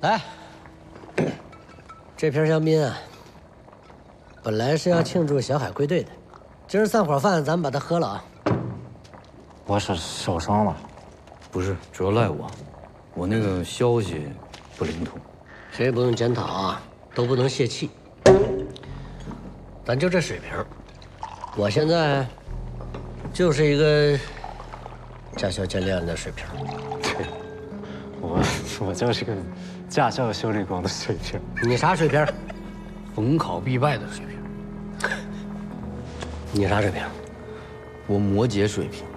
来，这瓶香槟啊，本来是要庆祝小海归队的，今儿散伙饭咱们把它喝了啊。 我手伤了， 不是，主要赖我那个消息不灵通。 谁也不用检讨啊，都不能泄气。咱就这水平，我现在就是一个驾校教练的水平。 对，我就是个驾校修理工的水平。 你啥水平？ 逢考必败的水平。 你啥水平？ 我摩羯水平。